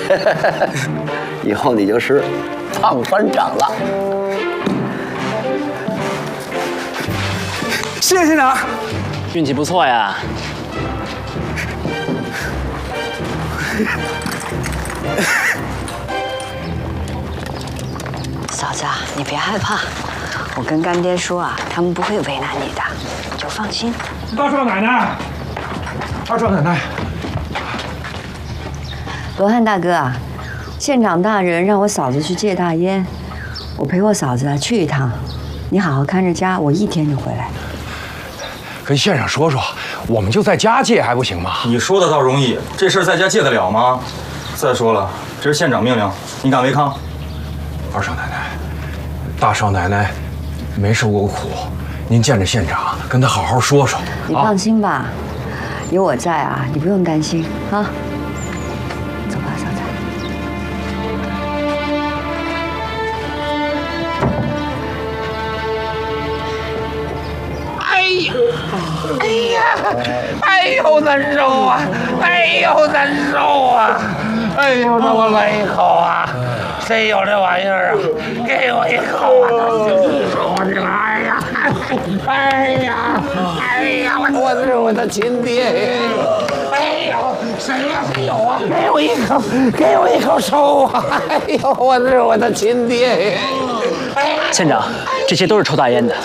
以后你就是胖班长了。 谢谢县长， 运气不错呀。 嫂子啊，你别害怕，我跟干爹说啊，他们不会为难你的，你就放心。 大少奶奶，二少奶奶， 罗汉大哥啊，县长大人让我嫂子去戒大烟，我陪我嫂子去一趟，你好好看着家，我1天就回来。 跟县长说说，我们就在家戒还不行吗？ 你说的倒容易，这事儿在家戒得了吗？再说了，这是县长命令，你敢违抗？ 二少奶奶，大少奶奶没受过苦，您见着县长，跟他好好说说。 你放心吧，有我在啊，你不用担心啊。走吧，嫂子。 哎呦，难受啊！哎呦，难受啊！哎呦，让我来一口啊！谁有这玩意儿啊？给我一口啊！我的妈呀！哎呀！哎呀！我是我的亲爹！哎呦，谁呀？谁有啊？给我一口，给我一口抽啊！哎呦，我是我的亲爹！ 县长，这些都是抽大烟的。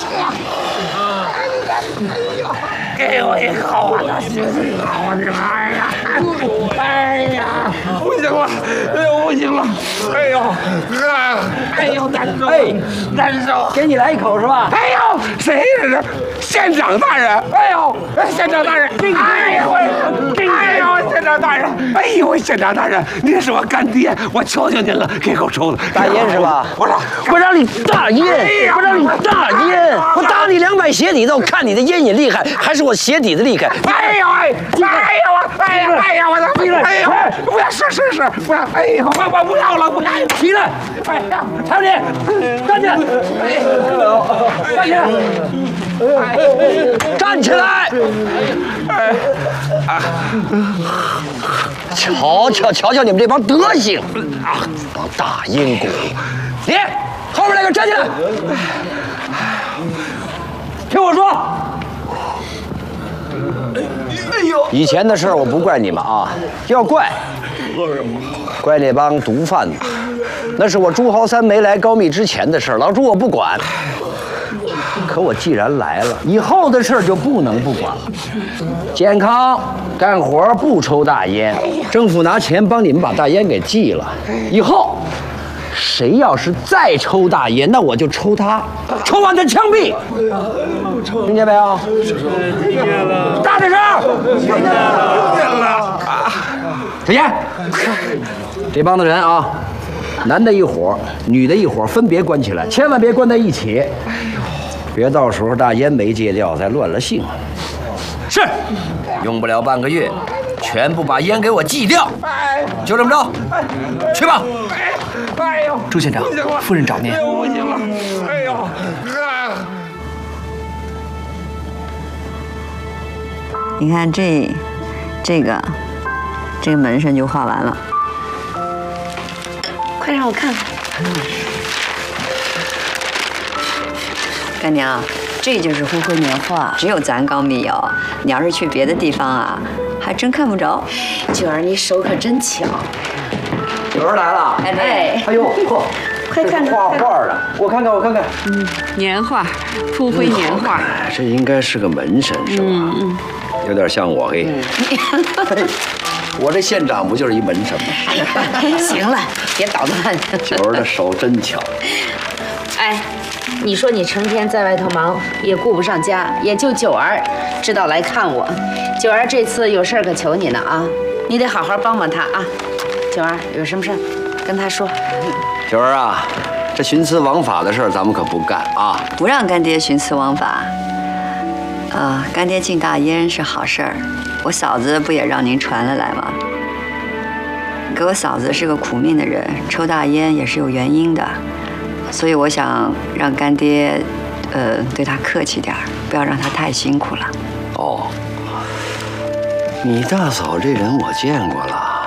给我一口啊！我的妈呀！哎呀，不行了！哎呦，不行了！哎呦，哎呦，难受！哎，难受！ 给你来一口是吧？ 哎呦，谁这是？县长大人！哎呦，县长大人！哎呦，哎呦，县长大人！哎呦，县长大人，您是我干爹，我求求您了，给口抽的大烟是吧？ 我让你大烟，我让你大烟， 我打你200鞋底子，我看你的烟瘾厉害，还是我鞋底子厉害？ 哎呦哎！哎呦哎呀哎呀！我的哎呦！不要是，不要！哎呦，我不要了，不要！ 起来！ 哎呀， 长姐，站起来！站起来！ 瞧你们这帮德行啊！帮大烟鬼！你后边那个站起来！ 听我说。 以前的事儿我不怪你们啊，要怪那帮毒贩子。那是我朱豪三没来高密之前的事儿，老朱我不管。可我既然来了，以后的事儿就不能不管了。健康干活不抽大烟，政府拿钱帮你们把大烟给戒了。以后谁要是再抽大烟，那我就抽他，抽完他枪毙。听见没有？听见了。大点声！听见了。小燕，这帮子人啊，男的一伙，女的一伙，分别关起来，千万别关在一起。别到时候大烟没戒掉，再乱了性。是，用不了半个月，全部把烟给我戒掉。就这么着，去吧。 哎呦， 朱县长，夫人找您。 哎呦，不行了！哎呦， 你看这个门神就画完了，快让我看看。干娘，这就是灰灰年画，只有咱高密有。你要是去别的地方啊，还真看不着。 九儿，你手可真巧。 有人来了。 哎， 哎呦，嚯！ 快看看画画的，我看看。 年画，秃灰年画。 这应该是个门神是吧？有点像我嘿。我这县长不就是一门神吗？ 行了，别捣乱。 九儿的手真巧。 哎，你说你成天在外头忙，也顾不上家，也就九儿知道来看我。九儿这次有事儿可求你呢啊，你得好好帮帮他啊。九儿有什么事儿，跟他说。 九儿啊，这徇私枉法的事儿咱们可不干啊！ 不让干爹徇私枉法。干爹禁大烟是好事儿，我嫂子不也让您传了来吗？可我嫂子是个苦命的人，抽大烟也是有原因的，所以我想让干爹，对她客气点儿，不要让她太辛苦了。 哦，你大嫂这人我见过了。